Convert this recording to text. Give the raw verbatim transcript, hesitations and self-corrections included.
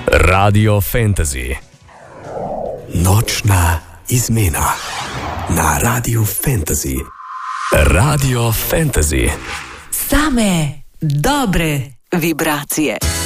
Radio Fantasy. Nočna izmena na Radio Fantasy. Radio Fantasy. Same dobre vibracije.